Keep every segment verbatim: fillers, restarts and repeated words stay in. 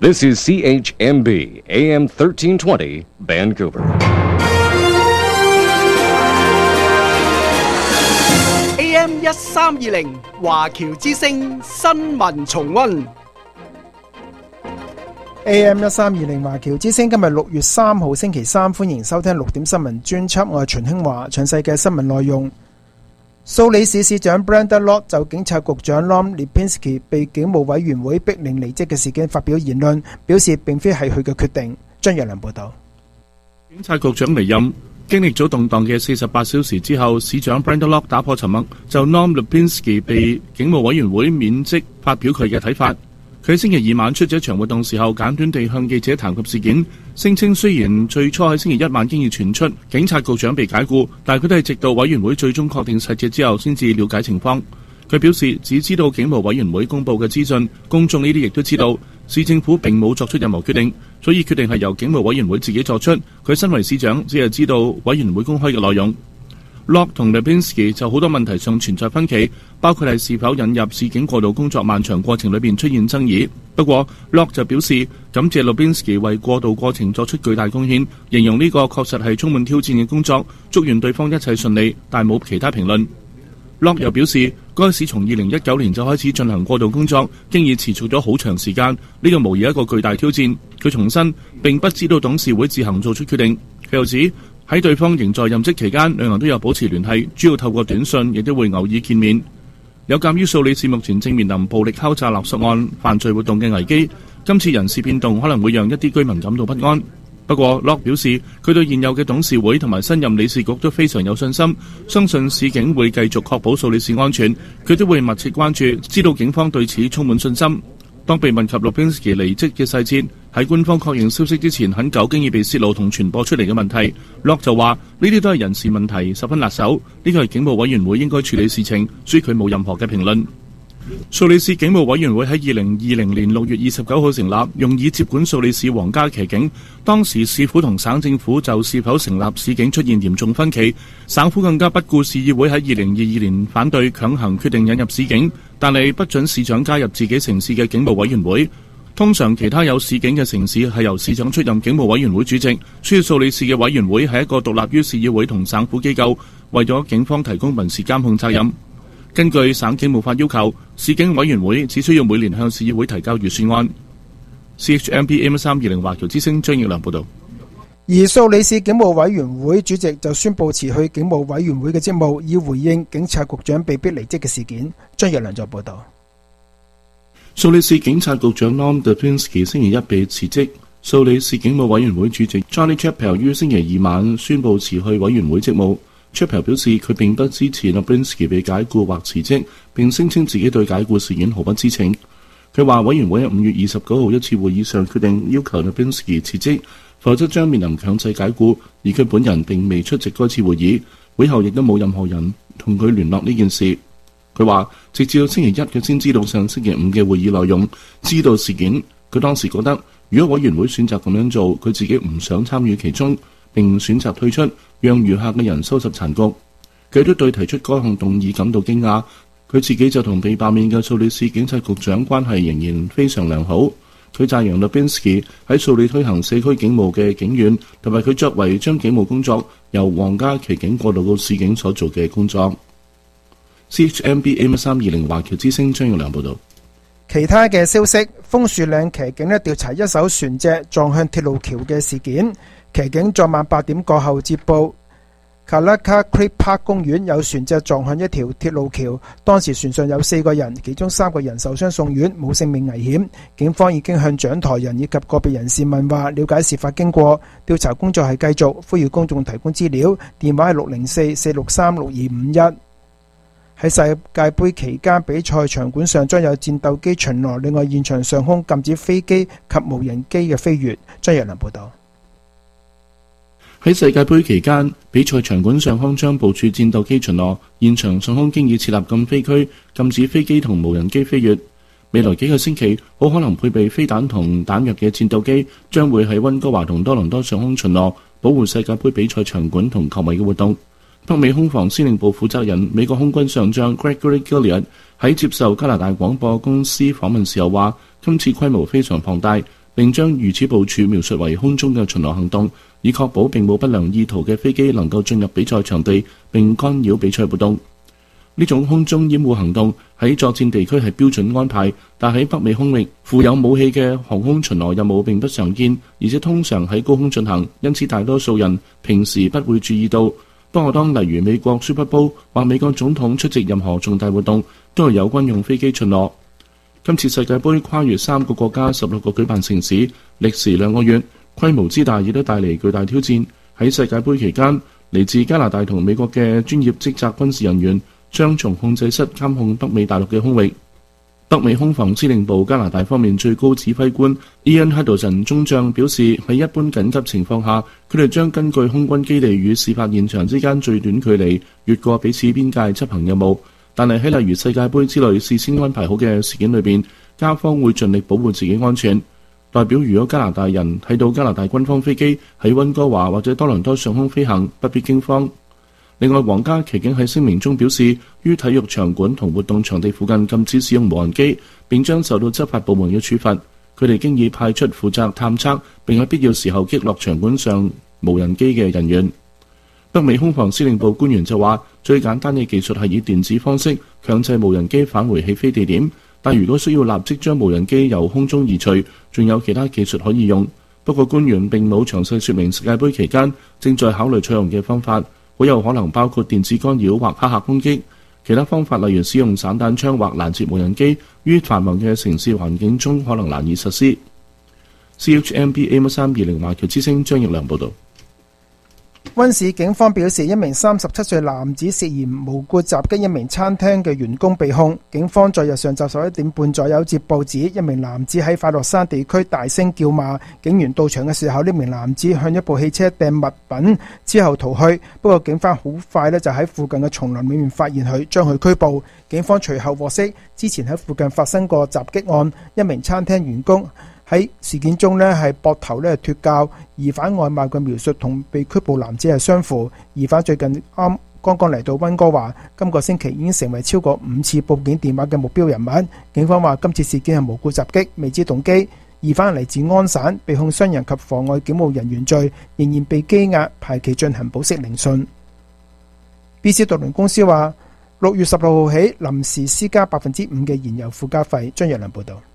This is C H M B, A M thirteen twenty, Vancouver. A M 一三二零華僑之聲新聞重溫。 A M 一三二零華僑之聲今日六月三號星期三，歡迎收聽六點新聞專輯，我係秦興華。詳細嘅新聞內容，蘇里市市長 Brenda Lott 就警察局長 Norm Lipinski 被警務委員會逼令離職嘅事件發表言論，表示並非係佢嘅決定。張若良報道。 警察局長離任經歷咗動盪嘅四十八小時之後，市長 Brenda Lott 打破沉默，就 Norm Lipinski 被警務委員會免職發表佢嘅睇法。佢喺星期二晚出咗一場活動時候，簡短地向記者談及事件，聲稱雖然最初喺星期一晚經已傳出警察局長被解僱，但佢都係直到委員會最終確定細節之後先至了解情況。佢表示只知道警務委員會公佈嘅資訊，公眾呢啲亦都知道，市政府並冇作出任何決定，所以決定係由警務委員會自己作出。佢身為市長，只係知道委員會公開嘅內容。Lott 同 Lipinski 就好多問題上存在分歧，包括係是否引入市警過渡工作漫長過程裏邊出現爭議。不過 Lott 就表示感謝 Lipinski 為過渡過程作出巨大貢獻，形容呢個確實係充滿挑戰嘅工作，祝願對方一切順利，但冇其他評論。Lott 又表示，該市從二零一九年就開始進行過渡工作，經已持續咗好長時間，呢個無疑一個巨大挑戰。佢重申並不知道董事會自行做出決定。佢又指喺對方仍在任職期間，兩人都有保持聯繫，主要透過短信，亦都會偶爾見面。有鑑於蘇里市目前正面臨暴力敲詐勒索案犯罪活動嘅危機，今次人事變動可能會讓一啲居民感到不安。不過 Lott 表示，佢對現有嘅董事會同埋新任理事局都非常有信心，相信市警會繼續確保蘇里市安全。佢都會密切關注，知道警方對此充滿信心。當被問及 Lipinski 離職嘅細節，喺官方確認消息之前很久經已被泄露同傳播出嚟嘅問題， Lott 就話呢啲都係人事問題，十分辣手，呢個係警務委員會應該處理事情，所以佢冇任何嘅評論。蘇里市警務委員會喺二零二零年六月二十九號成立，用以接管蘇里市皇家騎警。當時市府同省政府就是否成立市警出現嚴重分歧，省府更加不顧市議會喺二零二二年反對強行決定引入市警，但係不准市長加入自己城市嘅警務委員會。通常其他有市警嘅城市係由市長出任警務委員會主席，所以蘇里市嘅委員會係一個獨立於市議會同省府機構，為咗警方提供民事監控責任。根據省警務法要求，市警委員會只需要每年向市議會提交預算案。C H M B A M 三二零華僑之聲張奕良報道。 而蘇里市警務委員會主席就宣布辭去警務委員會嘅職務，以回應警察局長被逼離職嘅事件。張奕良就報道。 蘇里市警察局長 Norm Lipinski 星期一被辭職，蘇里市警務委員會主席 Johnny Chappell 於星期二晚宣布辭去委員會職務。Chappell 表示佢並不支持 Lipinski 被解僱或辭職，並聲稱自己對解僱事件毫不知情。佢話委員會喺五月二十九號一次會議上決定要求 Lipinski 辭職，否則將面臨強制解僱，而佢本人並未出席該次會議，會後亦都冇任何人同佢聯絡呢件事。佢話直至到星期一佢先知道上星期五嘅會議內容，知道事件。佢當時覺得如果委員會選擇咁樣做，佢自己唔想參與其中，並選擇退出，讓餘下嘅人收拾殘局。佢都對提出該項動議感到驚訝。佢自己就同被罷免嘅蘇里市警察局長關係仍然非常良好。佢讚揚 Lipinski 喺蘇里推行社區警務嘅警員，同埋佢作為將警務工作由皇家騎警過渡到市警所做嘅工作。C H M B A M 三二零華僑之聲張耀良報道。 其他嘅消息，楓樹嶺騎警咧調查一艘船隻撞向鐵路橋嘅事件。騎警昨晚八點過後接報 Kalaka Creek Park 公園有船隻撞向一條鐵路橋，當時船上有四個人，其中三個人受傷送院，冇性命危險。警方已經向掌舵人以及個別人士問話，了解事發經過。調查工作係繼續，呼籲公眾提供資料，電話係六零四四六三六二五一。喺世界盃期間，比賽場館上將有戰鬥機巡邏，另外現場上空禁止飛機及無人機嘅飛越。張若良報道。 喺世界盃期間，比賽場館上空將部署戰鬥機巡邏，現場上空經已設立禁飛區，禁止飛機同無人機飛越。未來幾個星期，好可能配備飛彈同彈藥嘅戰鬥機將會喺溫哥華同多倫多上空巡邏，保護世界盃比賽場館同球迷嘅活動。北美空防司令部負責人美國空軍上將 Gregory Gilliard 喺接受加拿大廣播公司訪問時候話，今次規模非常龐大， 並將如此部署描述為空中嘅巡邏行動，以確保並冇不良意圖嘅飛機能夠進入比賽場地並干擾比賽活動。呢種空中掩護行動喺作戰地區係標準安排，但喺北美空域附有武器嘅航空巡邏任務並不常見，而且通常喺高空進行，因此大多數人平時不會注意到。不過當例如美國 Super Bowl 或美國總統出席任何重大活動，都係有軍用飛機巡邏。今次世界盃跨越三個國家、十六個舉辦城市，歷時兩個月，規模之大亦都帶嚟巨大挑戰。喺世界盃期間，嚟自加拿大同美國嘅專業職責軍事人員將從控制室監控北美大陸嘅空域。北美空防司令部加拿大方面最高指揮官 Ian Haddon 中將表示，喺一般緊急情況下，佢哋將根據空軍基地與事發現場之間最短距離越過彼此邊界執行任務。但係喺例如世界盃之類事先安排好嘅事件裏邊，加方會盡力保護自己安全。代表如果加拿大人睇到加拿大軍方飛機喺溫哥華或者多倫多上空飛行，不必驚慌。另外，皇家騎警喺聲明中表示，於體育場館同活動場地附近禁止使用無人機，並將受到執法部門嘅處罰。佢哋經已派出負責探測並喺必要時候擊落場館上無人機嘅人員。北美空防司令部官員就話，最簡單嘅技術係以電子方式強制無人機返回起飛地點，但如果需要立即將無人機由空中移除，仲有其他技術可以用。不過官員並冇詳細說明世界盃期間正在考慮採用嘅方法。好有可能包括電子干擾或黑客攻擊，其他方法例如使用散彈槍或攔截無人機，於繁忙嘅城市環境中可能難以實施。C H M B A M 三二零華僑之聲張奕良報導。 溫市警方表示，一名三十七歲男子涉嫌無故襲擊一名餐廳嘅員工被控。警方在日上晝十一點半左右接報指，一名男子喺快樂山地區大聲叫罵，警員到場嘅時候，呢名男子向一部汽車掟物品之後逃去。不過警方好快呢就喺附近嘅叢林裏面發現佢，將佢拘捕。警方隨後獲悉，之前喺附近發生過襲擊案，一名餐廳員工喺事件中呢係膊頭呢脫臼，疑犯外貌嘅描述同被拘捕男子係相符。疑犯最近啱剛剛嚟到溫哥華，今個星期已經成為超過五次報警電話嘅目標人物。警方話今次事件係無故襲擊，未知動機。疑犯嚟自安省，被控傷人及妨礙警務人員罪，仍然被羈押，排期進行保釋聆訊。B C 渡輪公司話六月十六號起臨時施加百分之五嘅燃油附加費。張若良報道。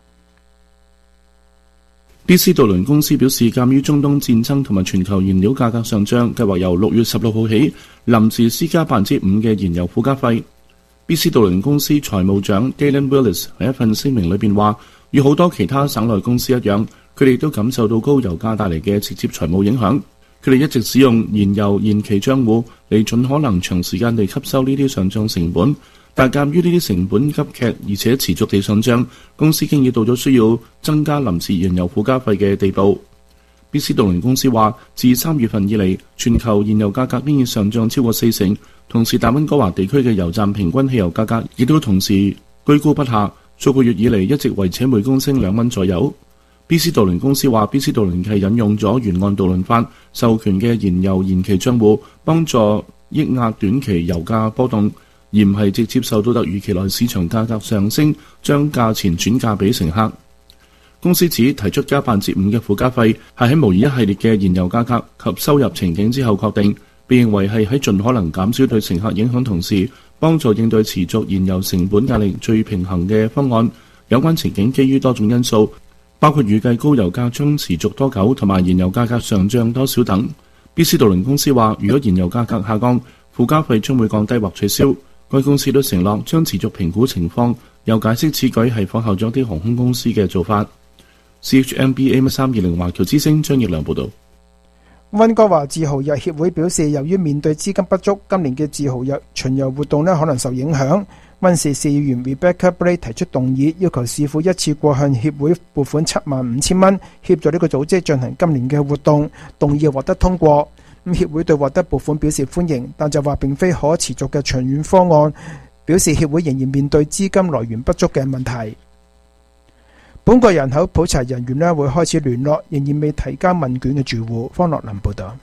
B C 渡輪公司表示，鑒於中東戰爭同埋全球燃料價格上漲，計劃由六月十六號起臨時施加百分之五嘅燃油附加費。B C 渡輪公司財務長 Galen Willis 喺一份聲明裏邊話，與好多其他省內公司一樣，佢哋都感受到高油價帶嚟嘅直接財務影響。佢哋一直使用燃油延期帳戶嚟盡可能長時間地吸收呢啲上漲成本。但鑑於呢啲成本急劇而且持續地上漲，公司經已到咗需要增加臨時燃油附加費嘅地步。B C 渡輪公司話，自三月份以嚟，全球燃油價格已經上漲超過四成，同時大溫哥華地區嘅油站平均汽油價格亦都同時居高不下，數個月以嚟一直維持每公升兩蚊左右。B C 渡輪公司話 ，B C 渡輪係引用咗沿岸渡輪法授權嘅燃油延期帳戶，幫助抑壓短期油價波動，而唔係直接受到突如其來市場價格上升，將價錢轉嫁俾乘客。公司指提出加百分之五嘅附加費係喺模擬一系列嘅燃油價格及收入情景之後確定，被認為係喺盡可能減少對乘客影響同時，幫助應對持續燃油成本壓力最平衡嘅方案。有關情景基於多種因素，包括預計高油價將持續多久同埋燃油價格上漲多少等。B C 渡輪公司話，如果燃油價格下降，附加費將會降低或取消。該公司都承諾將持續評估情況，又解釋此舉係仿效咗啲航空公司嘅做法。C H M B A 三二零華僑之聲張奕良報導。 溫哥華自豪日協會表示，由於面對資金不足，今年嘅自豪日巡遊活動呢可能受影響。溫市市議員 Rebecca Blake 提出動議，要求市府一次過向協會撥款七萬五千蚊，協助呢個組織進行今年嘅活動。動議獲得通過。咁協會對獲得撥款表示歡迎，但就話並非可持續嘅長遠方案，表示協會仍然面對資金來源不足嘅問題。本國人口普查人員呢會開始聯絡仍然未提交問卷嘅住戶。方樂林報道。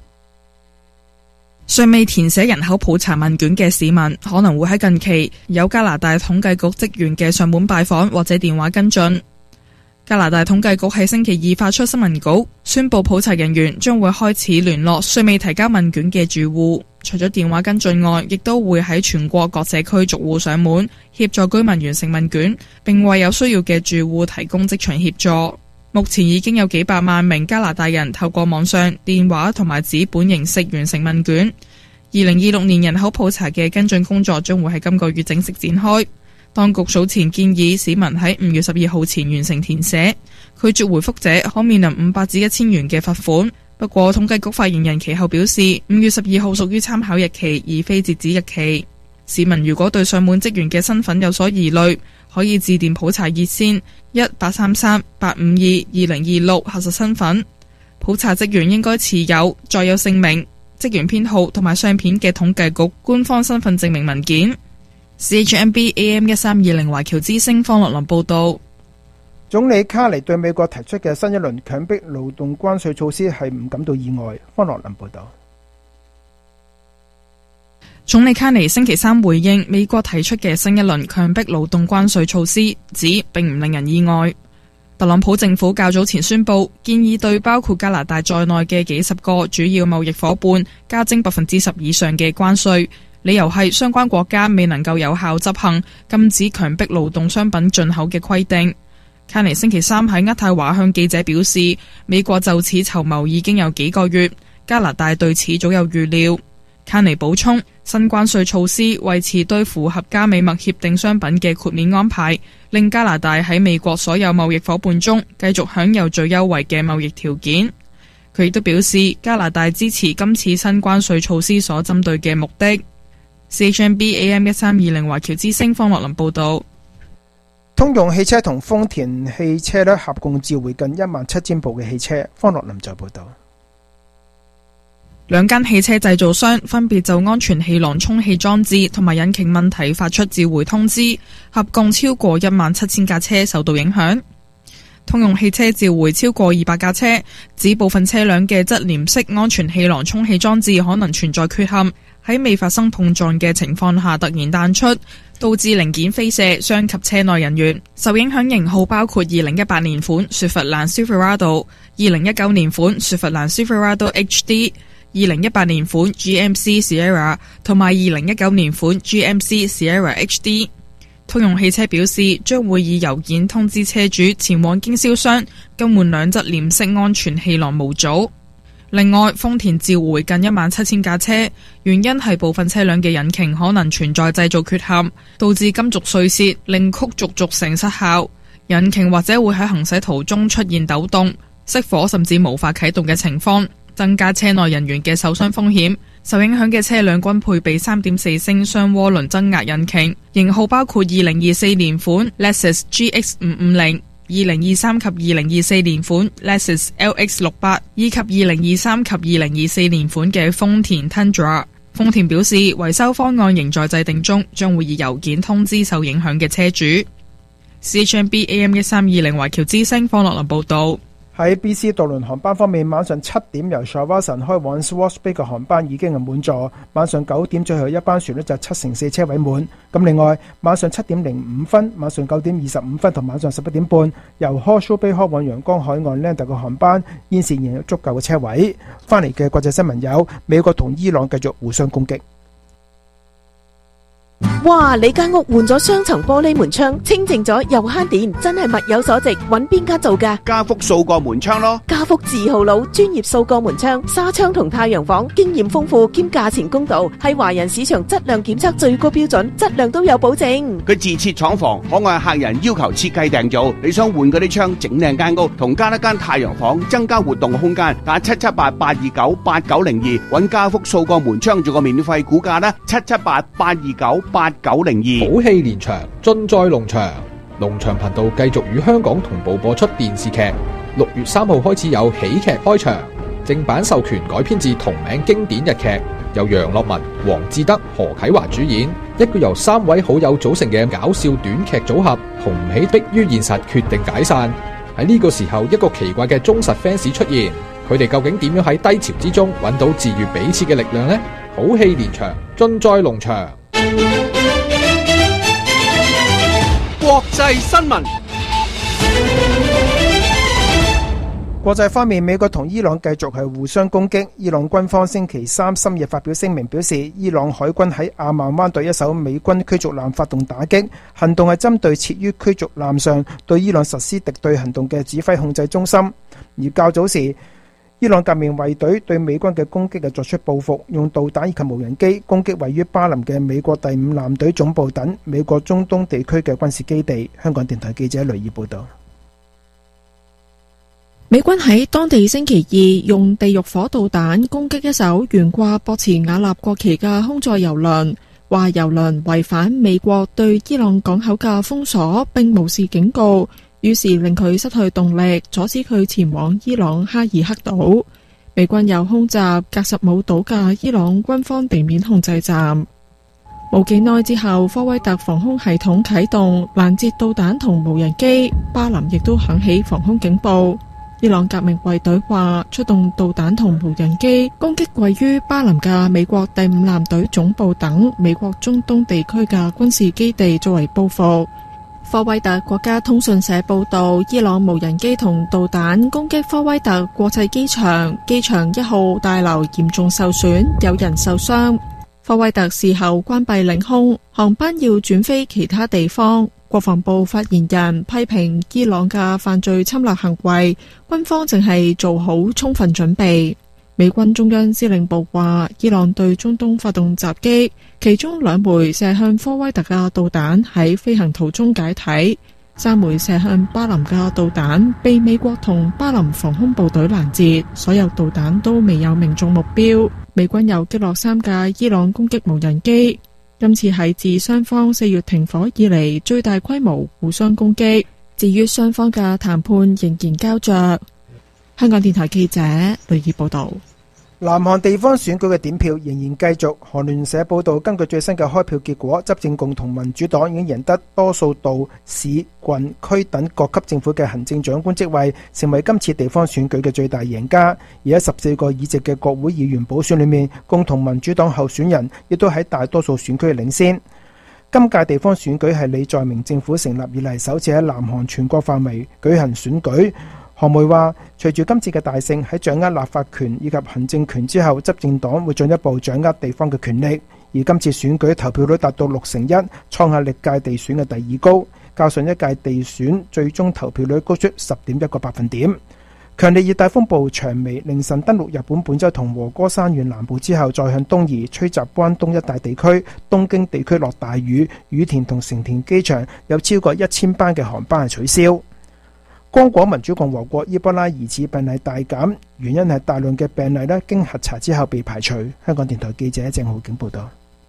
尚未填寫人口普查問卷嘅市民可能會喺近期有加拿大統計局職員嘅上門拜訪或者電話跟進。 加拿大統計局喺星期二發出新聞稿，宣布普查人員將會開始聯絡尚未提交問卷嘅住戶，除咗電話跟進外，亦都會喺全國各社區逐戶上門，協助居民完成問卷，並為有需要嘅住戶提供職場協助。目前已經有幾百萬名加拿大人透過網上、電話同埋紙本形式完成問卷。二零二六年人口普查嘅跟進工作將會喺今個月正式展開。當局早前建議市民喺五月十二號前完成填寫，拒絕回覆者可面臨五百至一千元嘅罰款。不過統計局發言人其後表示，五月十二號屬於參考日期，而非截止日期。市民如果對上門職員嘅身份有所疑慮，可以致電普查熱線一八三三八五二二零二六核實身份。普查職員應該持有載有姓名、職員編號同埋相片嘅統計局官方身份證明文件。C H M B A M 一三二零華僑之聲方樂林報道。 總理卡尼對美國提出嘅新一輪強迫勞動關稅措施係唔感到意外。方樂林報道。 總理卡尼星期三回應美國提出嘅新一輪強迫勞動關稅措施，指並唔令人意外。特朗普政府較早前宣布，建議對包括加拿大在內嘅幾十個主要貿易夥伴加徵百分之十以上嘅關稅，理由係相關國家未能夠有效執行禁止強迫勞動商品進口嘅規定。卡尼星期三喺渥太華向記者表示，美國就此籌謀已經有幾個月，加拿大對此早有預料。卡尼補充，新關稅措施維持對符合加美貿協定商品嘅豁免安排，令加拿大喺美國所有貿易夥伴中繼續享有最優惠嘅貿易條件。佢亦都表示，加拿大支持今次新關稅措施所針對嘅目的。C H M B A M 一三二零華僑之聲方樂林報道。 通用汽車同豐田汽車咧合共召回近一萬七千部嘅汽車。方樂林就報道。 兩間汽車製造商分別就安全氣囊充氣裝置同埋引擎問題發出召回通知，合共超過一萬七千架車受到影響。通用汽車召回超過二百架車，指部分車輛嘅側簾式安全氣囊充氣裝置可能存在缺陷，喺未發生碰撞嘅情況下突然彈出，導致零件飛射，傷及車內人員。受影響型號包括二零一八年款雪佛蘭 Silverado、二零一九年款雪佛蘭 Silverado H D、二零一八年款 G M C Sierra 同埋二零一九年款 G M C Sierra H D。 通用汽車表示將會以郵件通知車主前往經銷商更換兩側簾式安全氣囊模組。另外，豐田召回近一萬七千架車，原因係部分車輛嘅引擎可能存在製造缺陷，導致金屬碎屑令曲軸軸承失效，引擎或者會喺行駛途中出現抖動、熄火甚至無法啟動嘅情況，增加車內人員嘅受傷風險。受影響嘅車輛均配備 三點四 升雙渦輪增壓引擎，型號包括二零二四年款 Lexus G X 五五零、二零二三及二零二四年款 Lexus L X 六百以及二零二三及二零二四年款嘅豐田 Tundra。豐田表示維修方案仍在制定中，將會以郵件通知受影響嘅車主。C H M B A M 一三二零華僑之聲方樂林報道。 喺 B C 渡輪航班方面，晚上七點由 Shawinigan 開往 Swartz Bay 嘅航班已經係滿座，晚上九點最後一班船呢就七成四車位滿。咁另外晚上七點零五分、晚上九點二十五分同晚上十一點半由 Horseshoe Bay 開往陽光海岸 Lander 嘅航班，現時仍有足夠嘅車位。翻嚟嘅國際新聞有美國同伊朗繼續互相攻擊。 哇！你間屋換咗雙層玻璃門窗，清淨咗又慳電，真係物有所值。揾邊間做㗎？ 加福數個門窗咯。 加福字號佬，專業數個門窗、紗窗同太陽房，經驗豐富兼價錢公道，係華人市場質量檢測最高標準，質量都有保證。 佢自設廠房，可按客人要求設計訂造。你想換嗰啲窗，整靚間屋，同加一間太陽房，增加活動空間。打七七八八二九八九零二，揾加福數個門窗做個免費估價啦。七七八八二九八九零二。 好戲連場，盡在農場。農場頻道繼續與香港同步播出電視劇。六月三號開始有喜劇開場，正版授權改編自同名經典日劇，由楊樂文、黃志德、何啟華主演，一個由三位好友組成嘅搞笑短劇組合，紅唔起迫於現實決定解散。喺呢個時候，一個奇怪嘅忠實 fans 出現，佢哋究竟點樣喺低潮之中揾到治癒彼此嘅力量呢？好戲連場，盡在農場。 國際新聞。 國際方面，美國同伊朗繼續係互相攻擊。伊朗軍方星期三深夜發表聲明，表示伊朗海軍喺阿曼灣對一艘美軍驅逐艦發動打擊，行動係針對設於驅逐艦上對伊朗實施敵對行動嘅指揮控制中心。而較早時，伊朗革命衛隊對美軍嘅攻擊係作出報復，用導彈以及無人機攻擊位於巴林嘅美國第五艦隊總部等美國中東地區嘅軍事基地。香港電台記者雷爾報道。 美軍喺當地星期二用地獄火導彈攻擊一艘懸掛博茨瓦納國旗嘅空載油輪，話油輪違反美國對伊朗港口嘅封鎖，並無視警告，於是令佢失去動力，阻止佢前往伊朗哈爾克島。美軍又空襲格什姆島嘅伊朗軍方地面控制站。冇幾耐之後，科威特防空系統啟動攔截導彈同無人機，巴林亦都響起防空警報。伊朗革命衛隊話出動導彈同無人機攻擊位於巴林嘅美國第五艦隊總部等美國中東地區嘅軍事基地作為報復。科威特國家通訊社報道，伊朗無人機同導彈攻擊科威特國際機場，機場一號大樓嚴重受損，有人受傷。科威特事後關閉領空，航班要轉飛其他地方。國防部發言人批評伊朗嘅犯罪侵略行為，軍方淨係做好充分準備。美軍中央司令部話，伊朗對中東發動襲擊，其中兩枚射向科威特嘅導彈喺飛行途中解體，三枚射向巴林嘅導彈被美國同巴林防空部隊攔截，所有導彈都未有命中目標。美軍又擊落三架伊朗攻擊無人機。今次係自雙方四月停火以嚟最大規模互相攻擊。至於雙方嘅談判仍然膠着。香港電台記者雷爾報道。 南韓地方選舉嘅點票仍然繼續。韓聯社報道，根據最新嘅開票結果，執政共同民主黨已經贏得多數道市、郡、區等各級政府嘅行政長官職位，成為今次地方選舉嘅最大贏家。而喺十四個議席嘅國會議員補選裏面，共同民主黨候選人亦都喺大多數選區領先。今屆地方選舉係李在明政府成立以嚟首次喺南韓全國範圍舉行選舉。韓媒話，隨住今次嘅大勝，喺掌握立法權以及行政權之後，執政黨會進一步掌握地方嘅權力。而今次選舉投票率達到六成一，創下歷屆地選嘅第二高，較上一屆地選最終投票率高出十點一個百分點。強烈熱帶風暴長尾凌晨登陸日本本州同和歌山縣南部之後，再向東移，吹襲關東一帶地區，東京地區落大雨，羽田同成田機場有超過一千班嘅航班係取消。剛果民主共和國伊波拉疑似病例大減，原因係大量嘅病例咧經核查之後被排除。香港電台記者鄭浩景報道。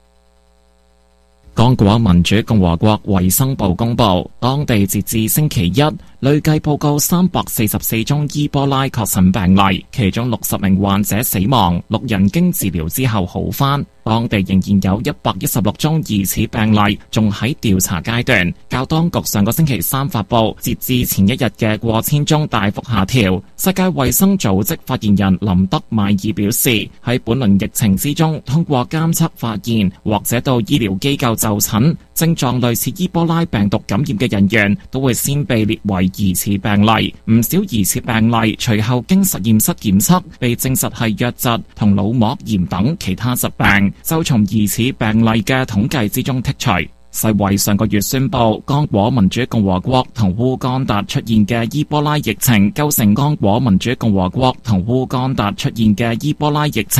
剛果民主共和國衛生部公布，當地截至星期一累計報告三百四十四宗伊波拉確診病例，其中六十名患者死亡，六人經治療之後好返。當地仍然有一百一十六宗疑似病例仲喺調查階段，較當局上個星期三發布截至前一日嘅過千宗大幅下調。世界衛生組織發言人林德邁爾表示，喺本輪疫情之中，通過監測發現或者到醫療機構就診，症狀類似伊波拉病毒感染嘅人員都會先被列為疑似病例。唔少疑似病例隨後經實驗室檢測，被證實係瘧疾同腦膜炎等其他疾病，就從疑似病例嘅統計之中剔除。世衛上個月宣布，剛果民主共和國同烏干達出現嘅伊波拉疫情構成剛果民主共和國同烏干達出現嘅伊波拉疫情